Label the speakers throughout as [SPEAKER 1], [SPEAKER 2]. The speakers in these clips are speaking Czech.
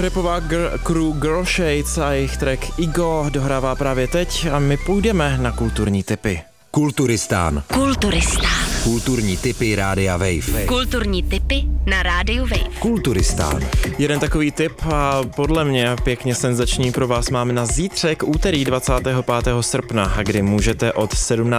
[SPEAKER 1] Rapová crew Girl Shades a jejich track Ego dohrává právě teď a my půjdeme na kulturní tipy.
[SPEAKER 2] Kulturistán. Kulturní tipy Rádia Wave.
[SPEAKER 3] Kulturní tipy na Rádiu Wave.
[SPEAKER 2] Kulturistán.
[SPEAKER 1] Jeden takový tip a podle mě pěkně senzační pro vás máme na zítřek, úterý 25. srpna, kdy můžete od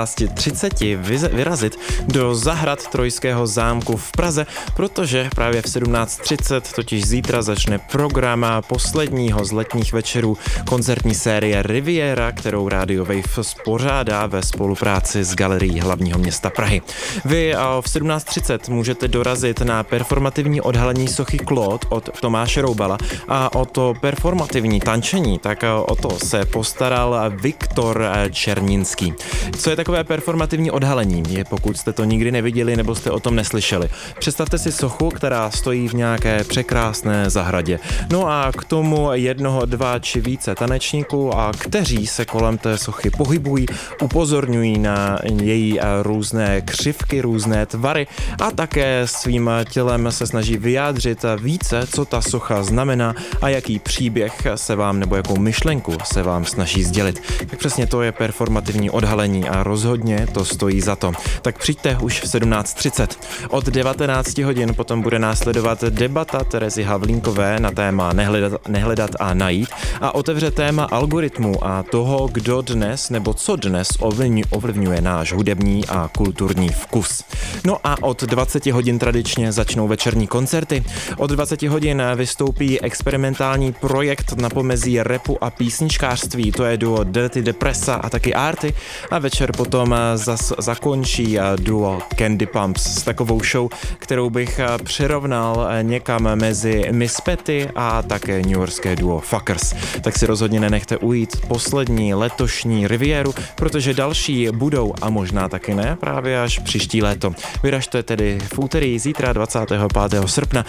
[SPEAKER 1] 17:30 vyrazit do zahrad Trojského zámku v Praze, protože právě v 17:30 totiž zítra začne program posledního z letních večerů koncertní série Riviera, kterou Radio Wave spořádá ve spolupráci s Galerií hlavního města Prahy. Vy v 17:30 můžete dorazit na performativní odhalení sochy Claude od Tomáše Roubala a o to performativní tančení, tak o to se postaral Viktor Černínský. Co je takové performativní odhalení? Je, pokud jste to nikdy neviděli nebo jste o tom neslyšeli. Představte si sochu, která stojí v nějaké překrásné zahradě. No a k tomu jednoho, dva či více tanečníků, a kteří se kolem té sochy pohybují, upozorňují na její různé křivky, různé tvary a také svým tělem se snaží vyjádřit více, co ta socha znamená a jaký příběh se vám nebo jakou myšlenku se vám snaží sdělit. Tak přesně to je performativní odhalení a rozhodně to stojí za to. Tak přijďte už v 17:30. Od 19 hodin potom bude následovat debata Terezy Havlínkové na téma nehledat a najít a otevře téma algoritmu a toho, kdo dnes nebo co dnes ovlivňuje náš hudební a kulturní vkus. No a od 20 hodin tradičně začnou večerní koncerty. Od 20 hodin vystoupí experimentální projekt na pomezí rapu a písničkářství, to je duo Dirty Depressa a taky Arty, a večer potom zakončí duo Candy Pumps s takovou show, kterou bych přirovnal někam mezi Miss Petty a také newyorské duo Fuckers. Tak si rozhodně nenechte ujít poslední letošní Rivieru, protože další budou a možná taky ne právě až příští léto. Vyražte tedy v úterý zítra 25. srpna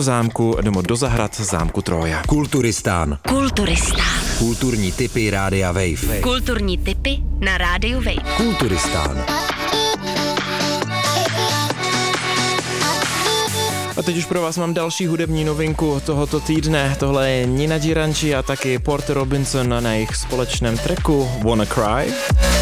[SPEAKER 1] do zahrad zámku Troja.
[SPEAKER 2] Kulturistán. Kulturní tipy Rádia Wave.
[SPEAKER 3] Kulturní tipy na Rádiu Wave.
[SPEAKER 2] Kulturistán.
[SPEAKER 1] A teď už pro vás mám další hudební novinku tohoto týdne. Tohle je Nina Giranci a taky Porter Robinson na jejich společném tracku Wanna Cry.